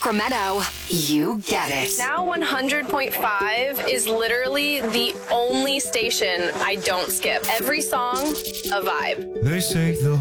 Sacramento, you get it. Now 100.5 is literally the only station I don't skip. Every song, a vibe. They say the